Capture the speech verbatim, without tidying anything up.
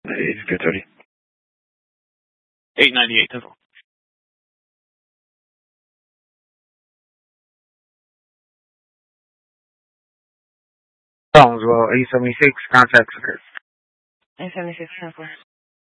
It's good, thirty. eight ninety-eight total. As well, eight seventy-six, contact occurred. eight seventy-six, ten four.